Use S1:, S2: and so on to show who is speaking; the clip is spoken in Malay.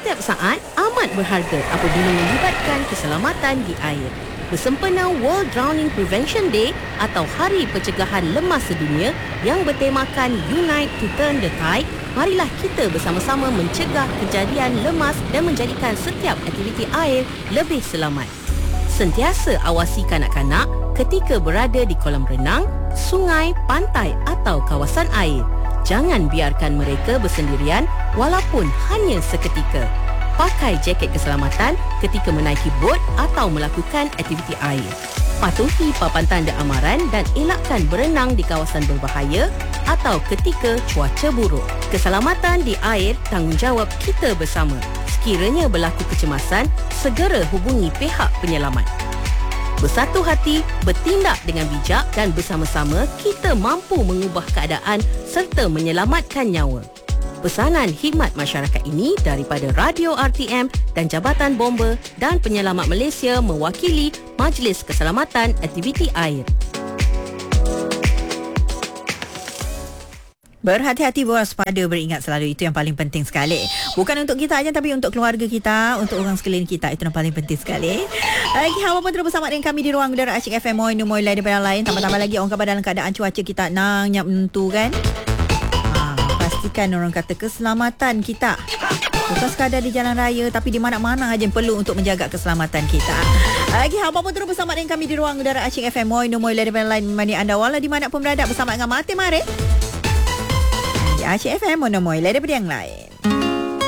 S1: Setiap saat amat berharga apabila melibatkan keselamatan di air. Bersempena World Drowning Prevention Day atau Hari Pencegahan Lemas Sedunia yang bertemakan Unite to Turn the Tide, marilah kita bersama-sama mencegah kejadian lemas dan menjadikan setiap aktiviti air lebih selamat. Sentiasa awasi kanak-kanak ketika berada di kolam renang, sungai, pantai atau kawasan air. Jangan biarkan mereka bersendirian walaupun hanya seketika. Pakai jaket keselamatan ketika menaiki bot atau melakukan aktiviti air. Patuhi papan tanda amaran dan elakkan berenang di kawasan berbahaya atau ketika cuaca buruk. Keselamatan di air tanggungjawab kita bersama. Sekiranya berlaku kecemasan, segera hubungi pihak penyelamat. Bersatu hati, bertindak dengan bijak dan bersama-sama kita mampu mengubah keadaan serta menyelamatkan nyawa. Pesanan khidmat masyarakat ini daripada Radio RTM dan Jabatan Bomba dan Penyelamat Malaysia mewakili Majlis Keselamatan Aktiviti Air.
S2: Berhati-hati, berwaspada, beringat selalu, itu yang paling penting sekali. Bukan untuk kita aja tapi untuk keluarga kita, untuk orang sekeliling kita, itu yang paling penting sekali. Lagi awak pun terus bersama dengan kami di ruang udara Asyik FM Moi daripada lain. Tambah-tambah lagi orang khabar dalam keadaan cuaca kita nang menentu kan. Pastikan orang kata keselamatan kita bukan sekadar di jalan raya tapi di mana-mana aja yang perlu untuk menjaga keselamatan kita. Lagi apa pun terus bersama dengan kami di ruang udara Asyik FM Moi daripada lain mani anda wala di mana pun berada bersama dengan Mati Mare. Asyik FM Moi daripada yang lain.